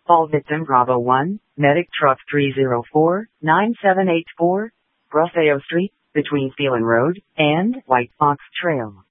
Call victim Bravo 1, medic truck 304-9784, Bruseo Street, between Phelan Road and White Fox Trail.